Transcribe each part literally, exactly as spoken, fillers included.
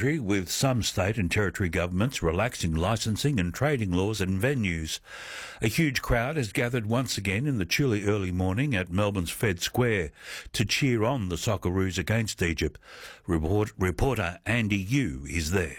country, with some state and territory governments relaxing licensing and trading laws and venues. A huge crowd has gathered once again in the chilly early morning at Melbourne's Fed Square to cheer on the Socceroos against Egypt. Report, reporter Andy Yu is there.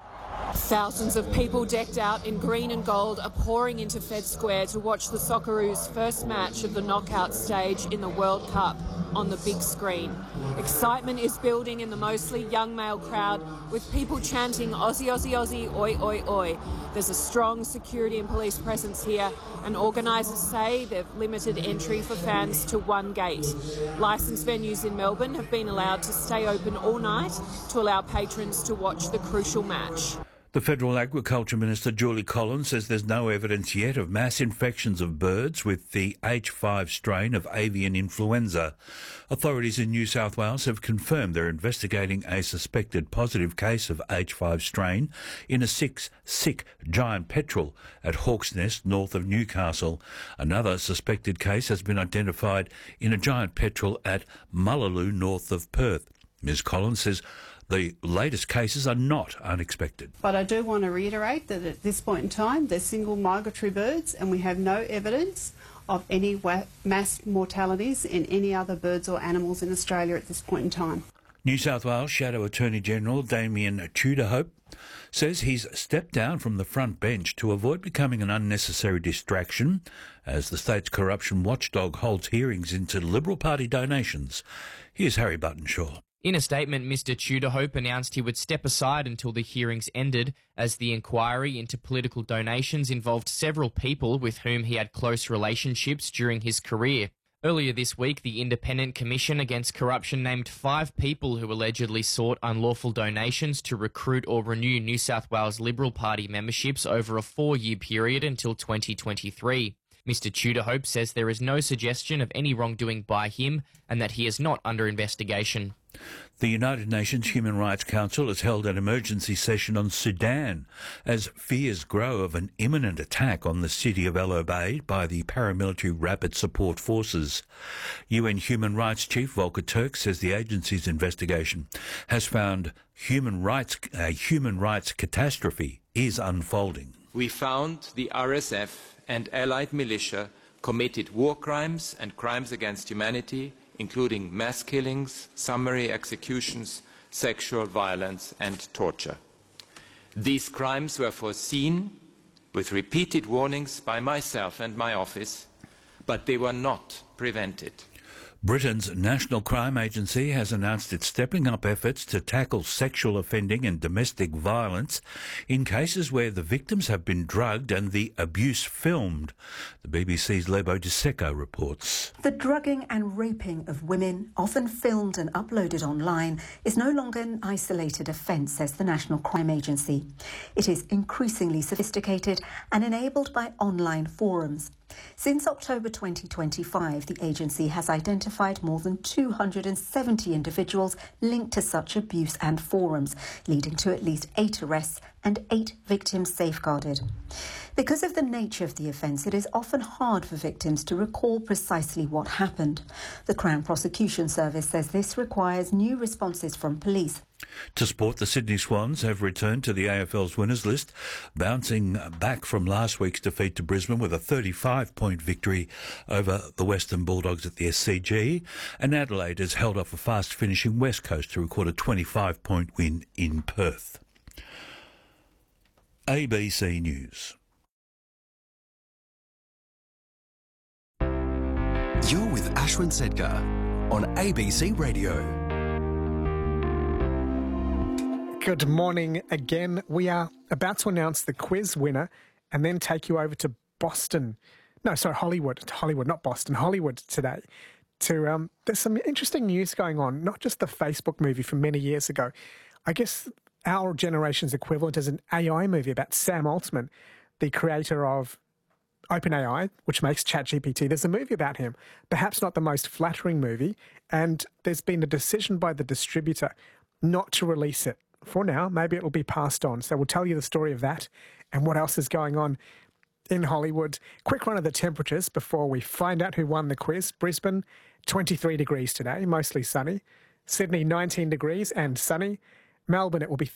Thousands of people decked out in green and gold are pouring into Fed Square to watch the Socceroos' first match of the knockout stage in the World Cup on the big screen. Excitement is building in the mostly young male crowd, with people chanting Aussie, Aussie, Aussie, oi, oi, oi. There's a strong security and police presence here, and organisers say they've limited entry for fans to one gate. Licensed venues in Melbourne have been allowed to stay open all night to allow patrons to watch the crucial match. The Federal Agriculture Minister, Julie Collins, says there's no evidence yet of mass infections of birds with the H five strain of avian influenza. Authorities in New South Wales have confirmed they're investigating a suspected positive case of H five strain in a six sick giant petrel at Hawk's Nest, north of Newcastle. Another suspected case has been identified in a giant petrel at Mullaloo, north of Perth. Ms Collins says the latest cases are not unexpected. But I do want to reiterate that at this point in time, they're single migratory birds and we have no evidence of any mass mortalities in any other birds or animals in Australia at this point in time. New South Wales Shadow Attorney-General Damien Tudorhope says he's stepped down from the front bench to avoid becoming an unnecessary distraction as the state's corruption watchdog holds hearings into Liberal Party donations. Here's Harry Buttonshaw. In a statement, Mr Tudorhope announced he would step aside until the hearings ended, as the inquiry into political donations involved several people with whom he had close relationships during his career. Earlier this week, the Independent Commission Against Corruption named five people who allegedly sought unlawful donations to recruit or renew New South Wales Liberal Party memberships over a four-year period until twenty twenty-three. Mr Tudorhope says there is no suggestion of any wrongdoing by him and that he is not under investigation. The United Nations Human Rights Council has held an emergency session on Sudan as fears grow of an imminent attack on the city of El Obeid by the paramilitary Rapid Support Forces. U N Human Rights Chief Volker Turk says the agency's investigation has found human rights, a human rights catastrophe is unfolding. We found the R S F and allied militia committed war crimes and crimes against humanity, including mass killings, summary executions, sexual violence and torture. These crimes were foreseen with repeated warnings by myself and my office, but they were not prevented. Britain's National Crime Agency has announced it's stepping up efforts to tackle sexual offending and domestic violence in cases where the victims have been drugged and the abuse filmed. The B B C's Lebo Diseko reports. The drugging and raping of women, often filmed and uploaded online, is no longer an isolated offence, says the National Crime Agency. It is increasingly sophisticated and enabled by online forums. Since October twenty twenty-five, the agency has identified more than two hundred seventy individuals linked to such abuse and forums, leading to at least eight arrests and eight victims safeguarded. Because of the nature of the offence, it is often hard for victims to recall precisely what happened. The Crown Prosecution Service says this requires new responses from police. To sport, the Sydney Swans have returned to the A F L's winners list, bouncing back from last week's defeat to Brisbane with a thirty-five point victory over the Western Bulldogs at the S C G, and Adelaide has held off a fast-finishing West Coast to record a twenty-five point win in Perth. A B C News. You're with Ashwin Sedkar on A B C Radio. Good morning again. We are about to announce the quiz winner and then take you over to Boston. No, sorry, Hollywood. Hollywood, not Boston. Hollywood today. To um, there's some interesting news going on, not just the Facebook movie from many years ago. I guess our generation's equivalent is an A I movie about Sam Altman, the creator of OpenAI, which makes ChatGPT. There's a movie about him, perhaps not the most flattering movie, and there's been a decision by the distributor not to release it. For now, maybe it'll be passed on. So we'll tell you the story of that and what else is going on in Hollywood. Quick run of the temperatures before we find out who won the quiz. Brisbane, twenty-three degrees today, mostly sunny. Sydney, nineteen degrees and sunny. Melbourne, it will be